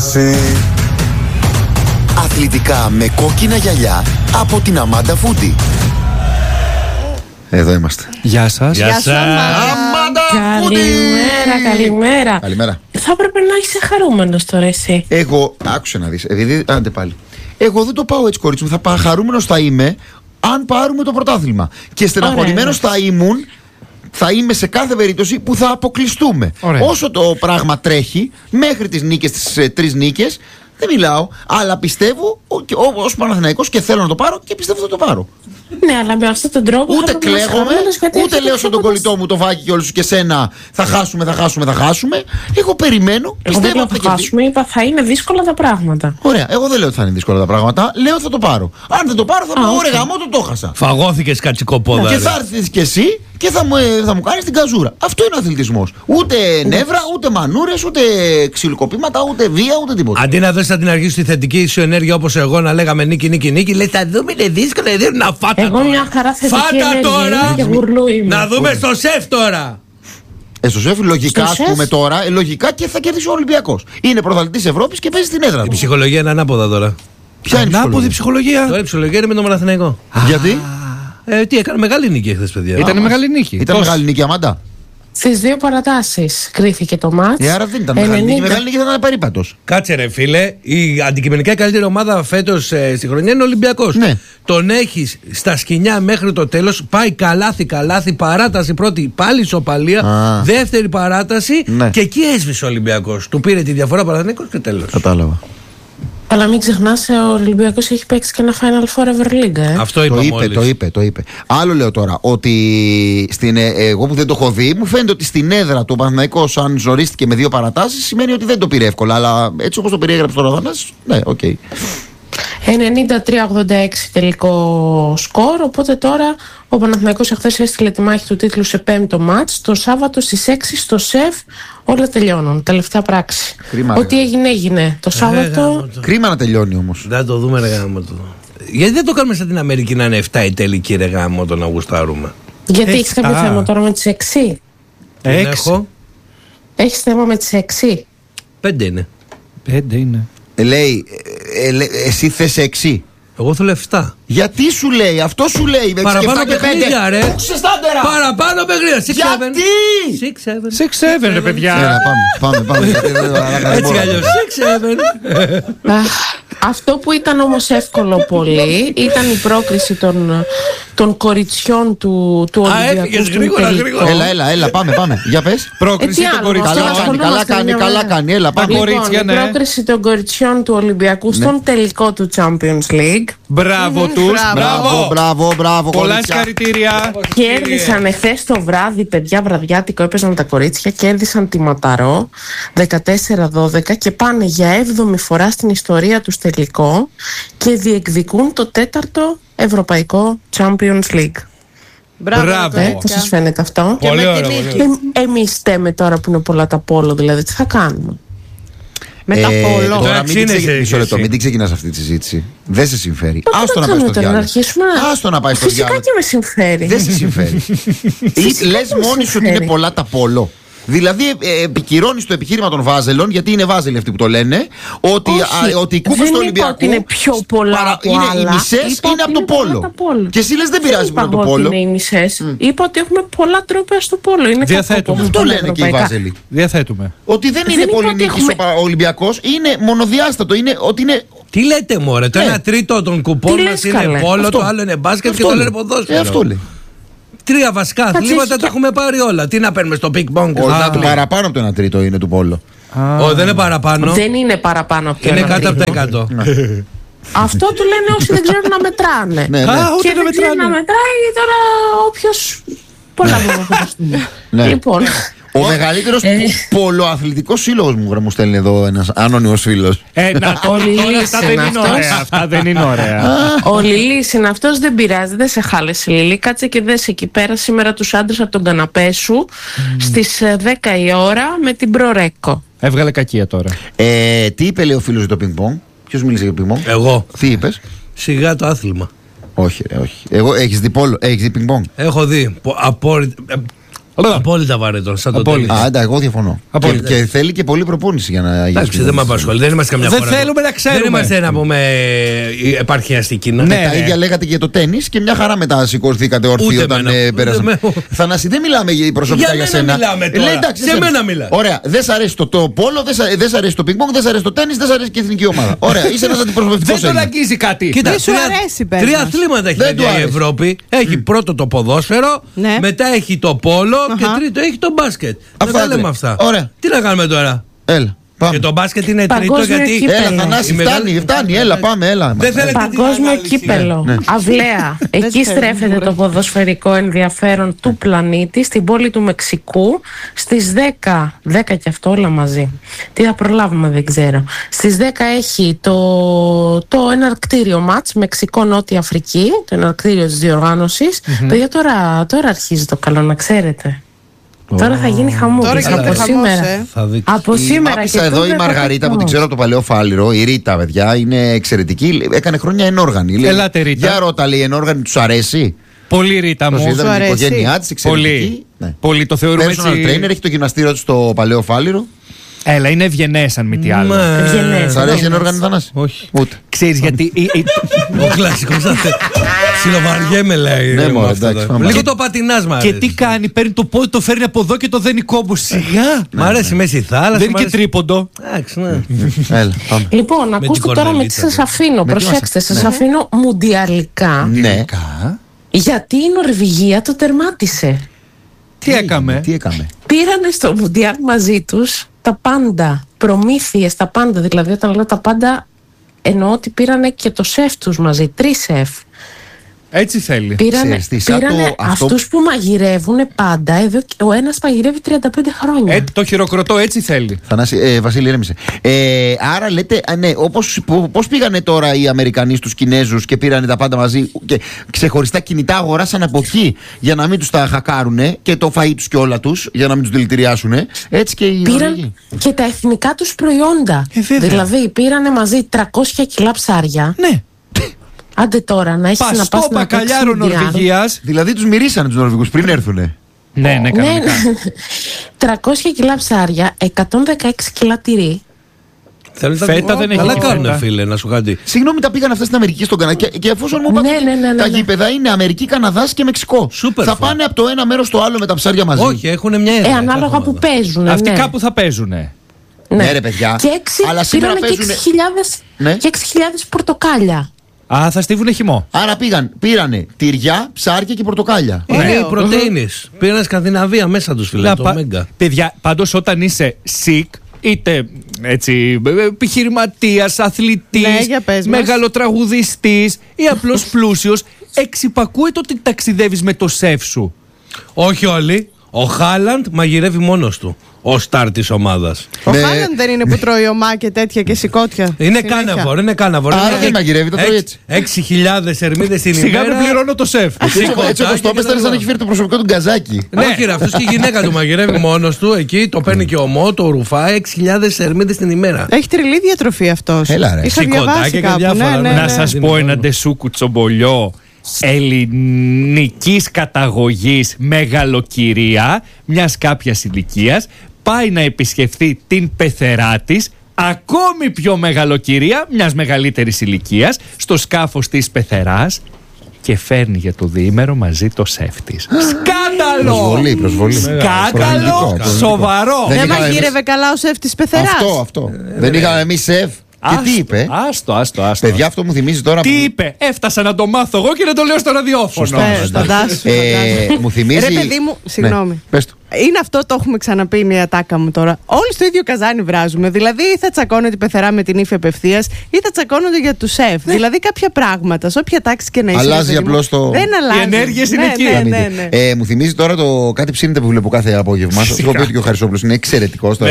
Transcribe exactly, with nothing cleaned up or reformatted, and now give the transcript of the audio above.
περάσει. Αθλητικά με κόκκινα γυαλιά από την Αμάντα Φούντι. Εδώ είμαστε. Γεια σας. Γεια σας. Αμάντα Φούντι. Καλημέρα, καλημέρα. Καλημέρα. Θα έπρεπε να είσαι χαρούμενος τώρα εσύ. Εγώ, άκουσε να δεις, επειδή, άντε πάλι. Εγώ δεν το πάω έτσι, κορίτσι μου. Θα πάω, χαρούμενος θα είμαι αν πάρουμε το πρωτάθλημα. Και στεναχωρημένος θα ήμουν, θα είμαι σε κάθε περίπτωση που θα αποκλειστούμε. Ωραία. Όσο το πράγμα τρέχει, μέχρι τις νίκες, τις ε, τρεις νίκες, δεν μιλάω, αλλά πιστεύω ως Παναθηναϊκός και θέλω να το πάρω και πιστεύω θα το πάρω. Ναι, αλλά με αυτόν τον τρόπο. Ούτε κλαίγομαι, ούτε λέω στον κολλητό μου το Βάκη και όλους και σένα θα χάσουμε, θα χάσουμε, θα χάσουμε. Εγώ περιμένω, Εγώ δεν πιστεύω λέω ότι θα χάσουμε, είπα θα είναι δύσκολα τα πράγματα. Ωραία, εγώ δεν λέω ότι θα είναι δύσκολα τα πράγματα. Λέω ότι θα το πάρω. Αν δεν το πάρω, θα πω: ωραία, γαμό το το χάσα. Φαγώθηκες κατσικοπόδα. Και θα έρθεις κι εσύ και θα μου, θα μου κάνεις την καζούρα. Αυτό είναι ο αθλητισμός. Ούτε νεύρα, ούτε μανούρες, ούτε ξυλοκοπήματα, ούτε βία, ούτε τίποτα. Αντί να δώσεις από την αρχή στη θετική σου ενέργεια όπως εγώ να λέγαμε νίκη, νίκη, νίκη, λες θα δούμε, είναι δύσκολο, είναι δύσκολο να φάτα. Εγώ μια χαρά θετική Φάτα τώρα! και γουρλού είμαι. Να δούμε στο σεφ τώρα! Ε, στο σεφ, λογικά, Στο ας πούμε σεφ. τώρα, ε, λογικά και θα κερδίσει ο Ολυμπιακός. Είναι πρωταθλητής Ευρώπης και παίζει στην έδρα Η του. ψυχολογία είναι ανάποδα τώρα. Ποια είναι η Ανάποδη ψυχολογία? ψυχολογία. Τώρα η ψυχολογία είναι με τον Παναθηναϊκό. Γιατί Ε, τι έκανε μεγάλη νίκη χθες, παιδιά. Ήταν μεγάλη νίκη. ήταν Πώς? μεγάλη νίκη, Αμάντα. Στις δύο παρατάσεις κρίθηκε το μάτς. Ε, άρα δεν ήταν μεγάλη νίκη. Μεγάλη νίκη ήταν περίπατος. Κάτσε ρε φίλε, η αντικειμενικά καλύτερη ομάδα φέτος ε, στη χρονιά είναι ο Ολυμπιακός. Ναι. Τον έχεις στα σκοινιά μέχρι το τέλος, πάει καλάθι καλάθι, παράταση πρώτη, πάλι ισοπαλία, Α. δεύτερη παράταση Ναι. και εκεί έσβησε ο Ολυμπιακός. Του πήρε τη διαφορά Παναθηναϊκός και τέλος. Κατάλαβα. Αλλά μην ξεχνάς, ο Ολυμπιακός έχει παίξει και ένα Final Four Euroliga. Ε. Αυτό Το είπα είπε, μόλις. το είπε, το είπε. Άλλο λέω τώρα, ότι στην, ε, εγώ που δεν το έχω δει, μου φαίνεται ότι στην έδρα του Παναθηναϊκός, αν ζορίστηκε με δύο παρατάσεις, σημαίνει ότι δεν το πήρε εύκολα. Αλλά έτσι όπως το περιέγραψε τώρα ο Θανάσης, ναι, οκ. Okay. ενενήντα τρία ογδόντα έξι τελικό σκορ. Οπότε τώρα ο Παναθηναϊκός εχθές έστειλε τη μάχη του τίτλου σε πέμπτο μάτς. Το Σάββατο στις έξι στο ΣΕΦ όλα τελειώνουν. Τελευταία πράξη. Κρίμα, Ό,τι ρε. έγινε έγινε. Το Σάββατο. γάμο το. Κρίμα να τελειώνει όμως. Δεν το δούμε ρε γάμο το. Γιατί δεν το κάνουμε σαν την Αμερική να είναι εφτά η τελική ρε γάμο το να γουστάρουμε. Γιατί Έχει- έχεις κάποιο Α. θέμα τώρα με τις έξι. Δεν Έξι. έχω. Έχεις θέμα με τις έξι. Πέντε είναι. Πέντε είναι. Ε, λέει, ε, ε, λέ- εσύ θες έξι. Εγώ θέλω εφτά. Γιατί σου λέει, αυτό σου λέει. με Παραπάνω έξι και πέντε. παιχνίδια, ρε. Πού ξεστάτερα. Παραπάνω παιχνίδια. Six seven. Γιατί. Six seven. Six seven ρε παιδιά. Έλα, πάμε, πάμε, πάμε. γιατί δεν- δεν Έτσι μπορώ. κι αλλιώς. Six seven. Αχ, αυτό που ήταν όμως εύκολο πολύ ήταν η πρόκριση των, των κοριτσιών του, του Α, Ολυμπιακού. έφυγες στον γρήγορα, τελικό. γρήγορα. Έλα, έλα, έλα, πάμε, πάμε. Για πες. Πρόκριση Ε, τι των άλλο, κοριτσιών. αυτό Καλά κάνει, καλά ασχολούμαστε κάνει, μια καλά μέρα. κάνει. Έλα, πάμε. Λοιπόν, Λοιπόν, κορίτσια, η ναι. πρόκριση των κοριτσιών του Ολυμπιακού στον τελικό του Champions League. Μπράβο τους. Μπράβο, μπράβο, μπράβο, Πολλά κορίτσια. συγχαρητήρια. Κέρδισαν εχθές το βράδυ, παιδιά, βραδιάτικο έπαιζαν τα κορίτσια. Κέρδισαν τη Ματαρό δεκατέσσερα δώδεκα και πάνε για έβδομη φορά στην ιστορία τους τελικό και διεκδικούν το τέταρτο Ευρωπαϊκό Champions League. Μπράβο. Ε, πώς σας φαίνεται αυτό? Πολύ ωραίο. πολύ ωραίο. Ε, εμείς στέμε τώρα που είναι πολλά τα πόλο, δηλαδή τι θα κάνουμε? Με τα Ε, πόλο. Τώρα μην Εντάξει, την είναι ξεκι- σε- μισό λεπτό, εσύ. μην την ξεκινάς αυτή τη συζήτηση. Δεν σε συμφέρει. Μα τι Άστο να να πάει κάνουμε στο τώρα, να διάλογο. αρχίσουμε να- Άστο να πάει στο Φυσικά διάλογο. και με συμφέρει. Δεν σε συμφέρει. Ή λες και με μόνη σου ότι είναι συμφέρει. πολλά τα πόλο. Δηλαδή ε, επικυρώνεις το επιχείρημα των Βάζελων, γιατί είναι Βάζελοι αυτοί που το λένε, ότι, Όχι, α, ότι οι κούπες δεν του είπα Ολυμπιακού ότι είναι πιο πολλά από είναι, άλλα. οι μισές Είπα είναι ότι από το πολλά πόλο. τα πόλο. Και εσύ λες δεν πειράζει που είναι από το Είπα εγώ πόλο. ότι είναι οι μισές. Είπα ότι έχουμε πολλά τρόπια στο πόλο. Είναι Διαθέτουμε. κακό που Αυτό έχουμε λένε και οι ευρωπαϊκά. Βάζελοι. Διαθέτουμε. Ότι δεν Δεν είναι είπα πολύ ότι νίκης έχουμε- ο Ολυμπιακός, είναι μονοδιάστατο. Είναι ότι είναι. Τι λέτε μωρέ, το Ναι. ένα τρίτο των κουπών Τι μας λες, είναι καλέ? πόλο, Αυτό. το άλλο είναι μπάσκετ και Αυτό το άλλο λέει. είναι ποδόσφαιρο. Ε, αυτό λέει. Τρία βασικά Κάτσε, αθλήματα έχει τα και- έχουμε πάρει όλα. Τι να παίρνουμε στο πικ πονγκ και στο Όχι, τάβλι. παραπάνω από το ένα τρίτο είναι του πόλο. Ω, δεν είναι παραπάνω. Δεν είναι παραπάνω από το Είναι ένα κάτω από τα τρίτο. εκατό. Αυτό του λένε όσοι δεν ξέρουν να μετράνε. Ναι, Α, ναι. ούτε Και να δεν ξέρει να μετράνε. μετράει τώρα όποιος. Πολλά μπορούμε να φανταστούμε. Ναι. Λοιπόν, Ο μεγαλύτερος Ε. πολοαθλητικός σύλλογος μου, μου στέλνει εδώ ένας άνωνυμος φίλος. Ε, να το Ο Λιλής τώρα αυτά είναι δεν είναι αυτός. ωραία. Αυτά δεν είναι ωραία. ο Λιλής είναι αυτός, δεν πειράζει, δεν σε χάλεσε Λιλή. Κάτσε και δες εκεί πέρα σήμερα τους άντρες από τον καναπέ σου στις ε, δέκα η ώρα με την Προρέκο. Έβγαλε κακία τώρα. Ε, τι είπε λέει ο φίλος για το πινκ-πονγκ? Ποιος μίλησε για το πινκ-πονγκ? Εγώ. Τι είπες? Σιγά το άθλημα. Όχι, ρε, όχι. Εγώ έχεις δει πόλο, έχεις δει πινκ-πονγκ? Έχω δει. πο- απόρριτα- ε, Απόλυτα βαρετό. Σαν το Απόλυτα. τένις. Α, εντάξει, εγώ διαφωνώ. Και, και θέλει και πολλή προπόνηση για να γίνει. Εντάξει, δεν με απασχολεί. Δεν είμαστε καμιά Δεν χώρα. θέλουμε να ξέρουμε. Δεν είμαστε να πούμε επαρχιαστική. Ναι. Τα ίδια λέγατε και για το τένις και μια χαρά μετά σηκωθήκατε όρθιοι Ούτε όταν εμένα. ε, Ούτε πέρασαν. με- Θανάση, δεν μιλάμε για- προσωπικά Για για, μένα σένα. μιλάμε τώρα. λέει, εντάξει, Σε εσένα. μένα μιλάς. Ωραία, δεν σ' αρέσει το, το πόλο, δεν σ' δεν σ' αρέσει το πινκ-πονγκ, δεν σ' αρέσει το τένις, δεν σ' αρέσει και η εθνική ομάδα. Ωραία, είσαι ένα αντιπροσωπευτικό Δεν τον Έλληνα. αγγίζει κάτι. Κοίτα, Τι σου τρία- αρέσει, πες Τρία μας. αθλήματα έχει Δεν του παιδιά, η αρέσει. Ευρώπη. Έχει πρώτο το ποδόσφαιρο, Ναι. μετά έχει το πόλο και Αχα. τρίτο έχει το μπάσκετ. Δεν Αυτά τα είναι. λέμε αυτά. Ωραία. Τι να κάνουμε τώρα. Έλα, πάμε. Και το μπάσκετ είναι τρίτο Παγκόσμιο γιατί. κύπελλο. Έλα, Θανάση, Η μεγάλη- φτάνει, φτάνει, έλα, πάμε, έλα. Δεν θέλετε την Παγκόσμιο ανάλυση. κύπελο. Ναι. Αυλαία. Εκεί θέλουμε, στρέφεται μωρέ. το ποδοσφαιρικό ενδιαφέρον του πλανήτη στην πόλη του Μεξικού στις δέκα. δέκα και αυτό όλα μαζί. Τι θα προλάβουμε δεν ξέρω. Στις δέκα έχει το, το εναρκτήριο μάτς Μεξικό-Νότια Αφρική, το εναρκτήριο της διοργάνωσης. Παιδιά, τώρα, τώρα αρχίζει το καλό, να ξέρετε. Τώρα θα γίνει χαμούλης Τώρα από γίνεται χαμός, σήμερα. ε. Θα δείξει. Από Η σήμερα μάπησα και εδώ τότε η θα Μαργαρίτα που την χαμός. ξέρω από το παλαιό Φάληρο, η Ρίτα, παιδιά, είναι εξαιρετική. Έκανε χρόνια ενόργανη. Λέει, Ελάτε, Ρίτα. Για ρώτα, λέει, ενόργανη του αρέσει. Πολύ Ρίτα μου. Προσείδαμε την αρέσει. οικογένειά τη, εξαιρετική. Πολύ. Ναι. Πολύ το θεωρούμε Personal trainer, έτσι. έχει το γυμναστήριο του στο παλαιό Φάληρο. Έλα, είναι ευγενές αν μη τι άλλο. Μα- Ευγενές. Σ' αρέσει ναι. ενόργανη, Θανάση? Όχι. Ούτε. Ξέρεις γιατί. η- η- Ο κλασικό αυτή. Συλλοβαριέμαι λέει. Ναι, με μωρέ, αυτό εντάξει, το- πάμε. Λίγο το πατινάσμα. Και τι κάνει, παίρνει το πόδι, το φέρνει από εδώ και το δένει κόμπο. Σιγά. Μ' αρέσει η μέση θάλασσα. Δεν μ' είναι και αρέσει- τρίποντο. Εντάξει, ναι. Έλα, πάμε. Λοιπόν, ακούστε την τώρα με τι Κορνελίτσα, σας ναι. αφήνω. Με τι Προσέξτε, μας- σας ναι. αφήνω μουντιαλικά. Ναι. Γιατί η Νορβηγία το τερμάτισε. Τι έκαμε. Τι έκαμε. Πήρανε στο Μουντιάλ μαζί τους τα πάντα. Προμήθειες, τα πάντα. Δηλαδή, όταν λέω τα πάντα, εννοώ ότι πήρανε και το σεφ τους μαζί. Τρεις σεφ. Έτσι θέλει. Πήρανε, Ξέρεις τι, σαν πήρανε το- αυτό- αυτούς που μαγειρεύουν πάντα. Εδώ, και ο ένας μαγειρεύει τριάντα πέντε χρόνια. Ε, το χειροκροτώ, έτσι θέλει. Θανάση, ε, Βασίλη, ήρεμησε. Ε, άρα λέτε, α, ναι, όπως, πο- πώς πήγανε τώρα οι Αμερικανοί στους Κινέζους και πήρανε τα πάντα μαζί και ξεχωριστά κινητά αγοράσαν από εκεί για να μην τους τα χακάρουνε και το φαΐ τους και όλα τους για να μην τους δηλητηριάσουνε. Έτσι και οι Νορβηγοί. Πήραν και τα εθνικά τους προϊόντα. Ε, βέβαια. Δηλαδή, πήρανε μαζί τριακόσια κιλά ψάρια. Ναι. Άντε τώρα να έχεις να Παστό πας να μπακαλιάρο παίξεις Μουντιάλ. Νορβηγίας. Δηλαδή τους μυρίσανε τους Νορβηγούς πριν έρθουνε. Ναι, ναι, Ναι, κανονικά. τριακόσια κιλά ψάρια, εκατόν δεκαέξι κιλά τυρί. Θέλετε Φέτα να- δεν έχει Καλά τίποτα. κάνουν, φίλε, να σου κάτι. Συγγνώμη, τα πήγαν αυτά στην Αμερική στον Καναδά. Και, και εφόσον μου είπατε Ναι, ότι ναι, ναι, ναι, τα ναι. γήπεδα είναι Αμερική, Καναδάς και Μεξικό. Σούπερ θα φαν. πάνε από το ένα μέρος στο άλλο με τα ψάρια μαζί. Όχι, έχουν μια έδρα. Ε, ανάλογα που παίζουν. Αυτοί ναι. κάπου θα παίζουνε. Ναι, ρε, παιδιά. Και έξι, Αλλά σήμερα πήρανε και παίζουνε- έξι χιλιάδες Ναι. και έξι χιλιάδες πορτοκάλια. Α, θα στίβουνε χυμό. Άρα πήγαν, πήρανε τυριά, ψάρια και πορτοκάλια. Είναι Ωραίο. οι πρωτεΐνες. Πήραν Σκανδιναβία μέσα τους, φίλε. Να Το πα- Μέγκα. Παιδιά, πάντως όταν είσαι sick, είτε έτσι επιχειρηματίας, αθλητής, Ναι, για πες μας. μεγαλοτραγουδιστής ή απλώς πλούσιος, εξυπακούεται ότι ταξιδεύεις με το σεφ σου. Όχι όλοι. Ο Χάλαντ μαγειρεύει μόνος του. Ο στάρ της ομάδας. Ο Ναι. Χάλαντ δεν είναι που τρώει ομά και τέτοια και σηκώτια. Είναι συνέχεια. κάναβορ, είναι κάναβορ. Άρα Είναι δεν μαγειρεύει, το τρώει έτσι. έξι χιλιάδες ερμίδες την Σιγά ημέρα. με πληρώνω το σεφ. Έτσι, Σηκωτάκι έτσι όπως το και έπες, τα ήταν σαν να λοιπά. έχει φέρει το προσωπικό του γκαζάκι. Ναι. Όχι, ρε, αυτός και η γυναίκα του μαγειρεύει μόνος του εκεί, το παίρνει και ομό, το ρουφάει, έξι χιλιάδες ερμίδες την ημέρα. Έχει τρελή διατροφή αυτός. Έλα, ρε. Είχα Σηκωτάκια διαβάσει και κάπου. διάφορα, Ναι, ναι, ναι. ναι. Να σας ναι. πω ένα ντεσούκου τσομπολιό ελληνικής καταγωγής μεγαλοκυρία μιας κάποιας ηλικίας πάει να επισκεφθεί την πεθερά της, ακόμη πιο μεγαλοκυρία μιας μεγαλύτερης ηλικίας, στο σκάφος της πεθεράς και φέρνει για το διήμερο μαζί το σεφ της. Σκάνδαλο! Προσβολή, προσβολή. Σκάνδαλο! Προβλητικό, προβλητικό. Σοβαρό! Δεν Δεν είχαμε μαγείρευε εμείς- καλά ο σεφ της πεθεράς. Αυτό, αυτό. Δεν είχαμε εμεί σεφ. Και τι Άστο, είπε. Άστο, άστο, άστο. Παιδιά, αυτό μου θυμίζει τώρα. Τι που- είπε, έφτασα να το μάθω εγώ και να το λέω στο ραδιόφωνο. Σωστά. Ε, εντάξει. φαντάσου, Ε, φαντάσου. μου θυμίζει. Ρε παιδί μου, συγγνώμη. Ναι, πες το. Είναι αυτό, το έχουμε ξαναπεί, είναι η ατάκα μου τώρα. Όλοι στο ίδιο καζάνι βράζουμε. Δηλαδή, ή θα τσακώνεται η πεθερά με την ύφη απευθεία, ή θα τσακώνονται για του σεφ. Δηλαδή, κάποια πράγματα, σε όποια τάξη και να είσαι. Αλλάζει ρε παιδί μου, απλώς το- Δεν αλλάζει. Οι ενέργειες είναι ναι, εκεί. Ναι, ναι, ναι. Ε, μου θυμίζει τώρα το κάτι ψήνεται που βλέπω κάθε απόγευμα. Σα το οποίο και ο Χαρισόπουλος είναι εξαιρετικό.